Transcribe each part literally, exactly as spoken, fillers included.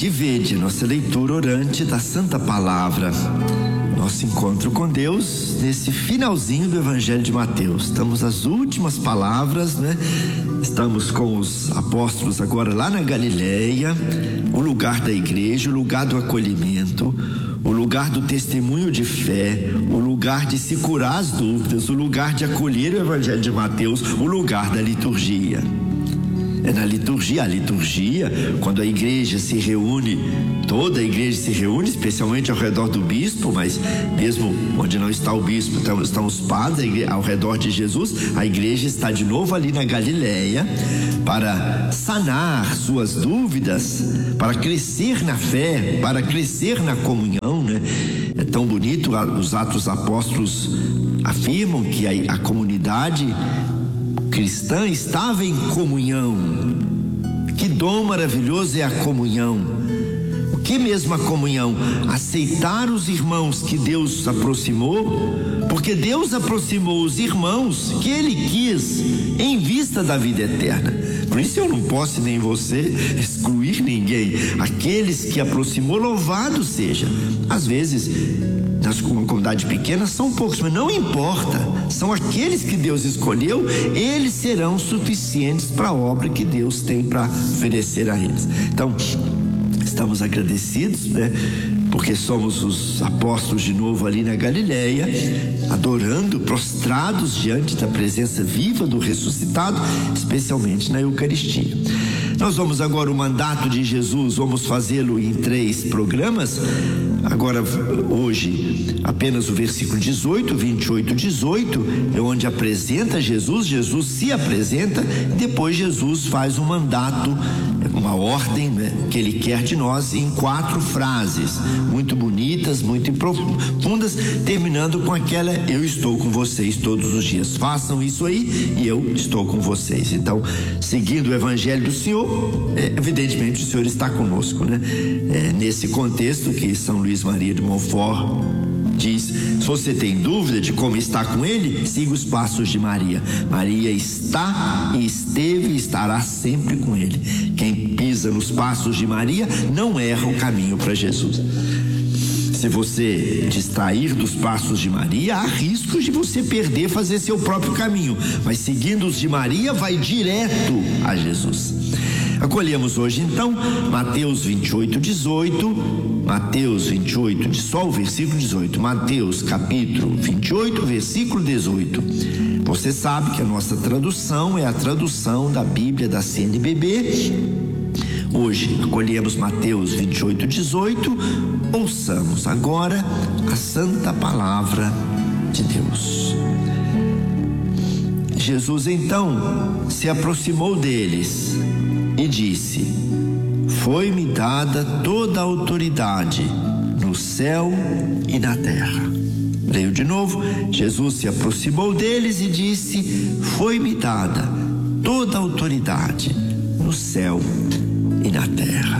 Aqui vede nossa leitura orante da Santa Palavra, nosso encontro com Deus nesse finalzinho do Evangelho de Mateus. Estamos às últimas palavras, né? Estamos com os apóstolos agora lá na Galileia, o lugar da igreja, o lugar do acolhimento, o lugar do testemunho de fé, o lugar de se curar as dúvidas, o lugar de acolher o Evangelho de Mateus, o lugar da liturgia. É na liturgia, a liturgia, quando a igreja se reúne, toda a igreja se reúne, especialmente ao redor do bispo, mas mesmo onde não está o bispo, estão, estão os padres ao redor de Jesus, a igreja está de novo ali na Galileia para sanar suas dúvidas, para crescer na fé, para crescer na comunhão, né? É tão bonito, os Atos Apóstolos afirmam que a, a comunidade cristã estava em comunhão. Que dom maravilhoso é a comunhão. O que mesmo a comunhão? Aceitar os irmãos que Deus aproximou, porque Deus aproximou os irmãos que Ele quis em vista da vida eterna. Por isso eu não posso nem você excluir ninguém. Aqueles que aproximou, louvado seja. Às vezes nas comunidades pequenas são poucos, mas não importa, são aqueles que Deus escolheu, eles serão suficientes para a obra que Deus tem para oferecer a eles. Então, estamos agradecidos, né? Porque somos os apóstolos de novo ali na Galileia, adorando, prostrados diante da presença viva do ressuscitado, especialmente na Eucaristia. Nós vamos agora, o mandato de Jesus, vamos fazê-lo em três programas. Agora, hoje, apenas o versículo dezoito, vinte e oito, dezoito, é onde apresenta Jesus, Jesus se apresenta, e depois Jesus faz um mandato, uma ordem, né, que Ele quer de nós em quatro frases, muito bonitas, muito profundas, terminando com aquela: eu estou com vocês todos os dias, façam isso aí e eu estou com vocês. Então, seguindo o Evangelho do Senhor, é, evidentemente o Senhor está conosco, né? É, nesse contexto que São Luís Maria de Montfort diz: se você tem dúvida de como está com Ele, siga os passos de Maria. Maria está e esteve e estará sempre com Ele. Quem pisa nos passos de Maria não erra o caminho para Jesus. Se você distrair dos passos de Maria, há riscos de você perder, fazer seu próprio caminho, mas seguindo os de Maria, vai direto a Jesus. Acolhemos hoje então Mateus vinte e oito, dezoito, Mateus vinte e oito, só o versículo dezoito, Mateus capítulo vinte e oito, versículo dezoito. Você sabe que a nossa tradução é a tradução da Bíblia da C N B B. Hoje acolhemos Mateus vinte e oito, dezoito. Ouçamos agora a Santa Palavra de Deus. Jesus então se aproximou deles e disse: foi-me dada toda a autoridade no céu e na terra. Leio de novo. Jesus se aproximou deles e disse: foi-me dada toda a autoridade no céu e na terra.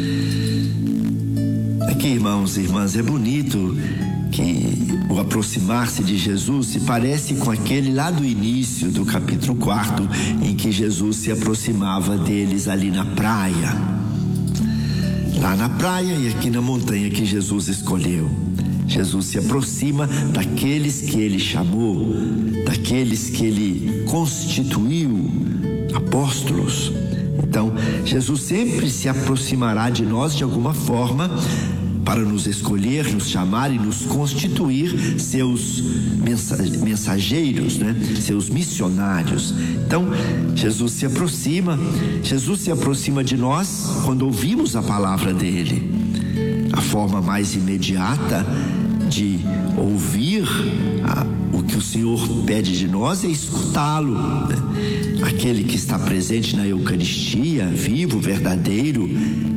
Aqui, irmãos e irmãs, é bonito que o aproximar-se de Jesus se parece com aquele lá do início do capítulo quarto, em que Jesus se aproximava deles ali na praia. Lá na praia e aqui na montanha que Jesus escolheu. Jesus se aproxima daqueles que Ele chamou, daqueles que Ele constituiu apóstolos. Então, Jesus sempre se aproximará de nós de alguma forma, para nos escolher, nos chamar e nos constituir seus mensageiros, né? Seus missionários. Então, Jesus se aproxima, Jesus se aproxima de nós quando ouvimos a palavra dele. A forma mais imediata de ouvir a, o que o Senhor pede de nós é escutá-lo, né? Aquele que está presente na Eucaristia, vivo, verdadeiro,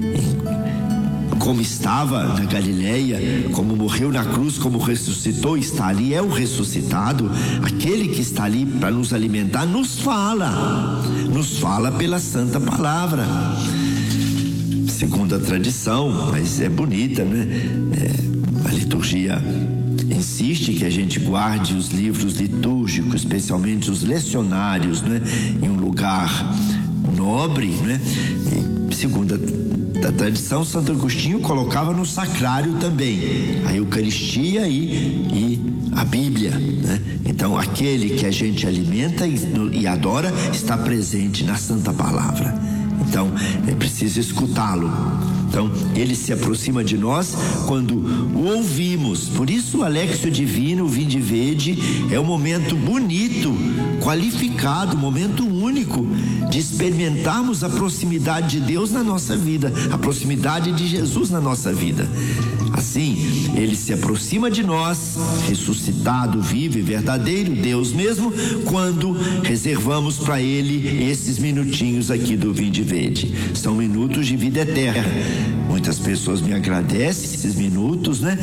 como estava na Galileia, como morreu na cruz, como ressuscitou, está ali, é o ressuscitado. Aquele que está ali para nos alimentar, nos fala, nos fala pela Santa Palavra. Segundo a tradição, mas é bonita, né? É, a liturgia insiste que a gente guarde os livros litúrgicos, especialmente os lecionários, né? Em um lugar nobre, né? E, segundo a da tradição, Santo Agostinho colocava no sacrário também a Eucaristia e, e a Bíblia, né? Então aquele que a gente alimenta e, e adora está presente na Santa Palavra. Então é preciso escutá-lo. Então ele se aproxima de nós quando o ouvimos. Por isso o Alexio Divino, o Vinde Vede, é um momento bonito, qualificado, momento único de experimentarmos a proximidade de Deus na nossa vida, a proximidade de Jesus na nossa vida. Assim, ele se aproxima de nós, ressuscitado, vivo e verdadeiro, Deus mesmo, quando reservamos para ele esses minutinhos aqui do Vinde Vede. São minutos de vida eterna. Muitas pessoas me agradecem esses minutos, né?